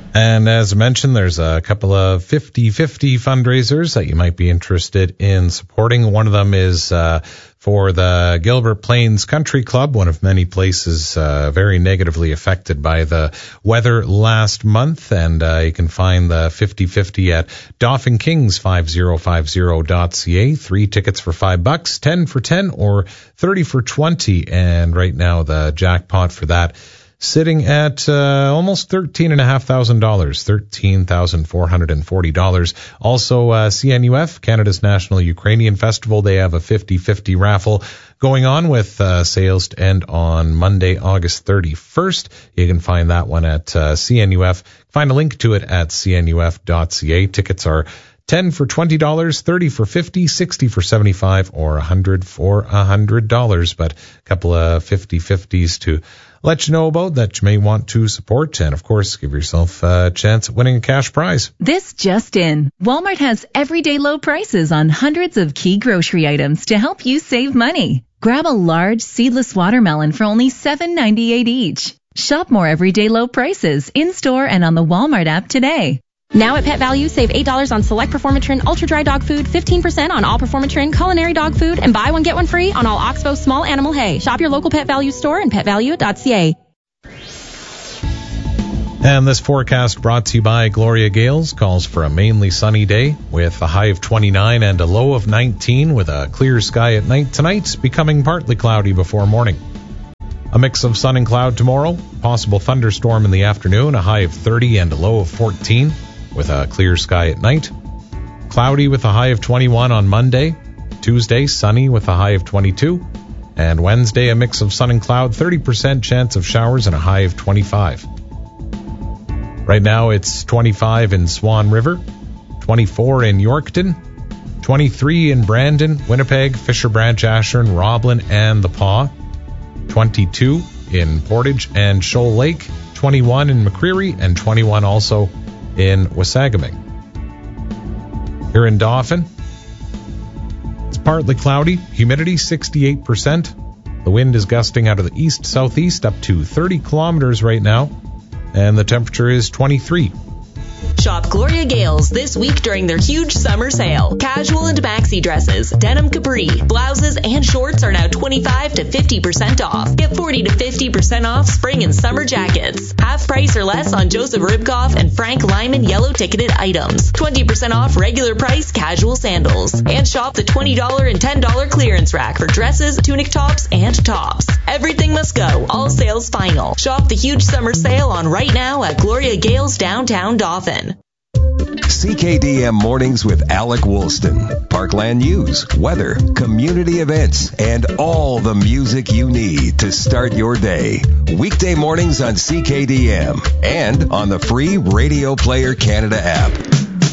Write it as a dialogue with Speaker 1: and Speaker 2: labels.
Speaker 1: And as I mentioned, there's a couple of 50-50 fundraisers that you might be interested in supporting. One of them is for the Gilbert Plains Country Club, one of many places very negatively affected by the weather last month. And you can find the 50-50 at DaffinKings5050.ca. 3 tickets for $5, 10 for 10, or 30 for 20. And right now the jackpot for that sitting at almost $13,500, $13,440. Also, CNUF, Canada's National Ukrainian Festival, they have a 50-50 raffle going on with sales to end on Monday, August 31st. You can find that one at CNUF. Find a link to it at cnuf.ca. Tickets are 10 for $20, 30 for $50, 60 for $75, or 100 for $100. But a couple of 50-50s to let you know about that you may want to support, and of course give yourself a chance at winning a cash prize.
Speaker 2: This just in. Walmart has everyday low prices on hundreds of key grocery items to help you save money. Grab a large seedless watermelon for only $7.98 each. Shop more everyday low prices in-store and on the Walmart app today.
Speaker 3: Now at Pet Value, save $8 on select Performatrin Ultra Dry Dog Food, 15% on all Performatrin Culinary Dog Food, and buy one get one free on all Oxbow Small Animal Hay. Shop your local Pet Value store and petvalue.ca.
Speaker 1: And this forecast brought to you by Gloria Gales calls for a mainly sunny day with a high of 29 and a low of 19 with a clear sky at night tonight, becoming partly cloudy before morning. A mix of sun and cloud tomorrow, possible thunderstorm in the afternoon, a high of 30 and a low of 14. With a clear sky at night. Cloudy with a high of 21 on Monday. Tuesday, sunny with a high of 22. And Wednesday, a mix of sun and cloud, 30% chance of showers and a high of 25. Right now, it's 25 in Swan River, 24 in Yorkton, 23 in Brandon, Winnipeg, Fisher Branch, Ashern, Roblin, and The Paw, 22 in Portage and Shoal Lake, 21 in McCreary, and 21 also in Wasagaming. Here in Dauphin, it's partly cloudy, humidity 68%. The wind is gusting out of the east-southeast up to 30 kilometers right now, and the temperature is 23.
Speaker 4: Shop Gloria Gales this week during their huge summer sale. Casual and maxi dresses, denim capri, blouses, and shorts are now 25 to 50% off. Get 40 to 50% off spring and summer jackets. Half price or less on Joseph Ribkoff and Frank Lyman yellow ticketed items. 20% off regular price casual sandals. And shop the $20 and $10 clearance rack for dresses, tunic tops, and tops. Everything must go. All sales final. Shop the huge summer sale on right now at Gloria Gales downtown Dauphin.
Speaker 5: CKDM Mornings with Alec Woolston. Parkland news, weather, community events, and all the music you need to start your day. Weekday mornings on CKDM and on the free Radio Player Canada app.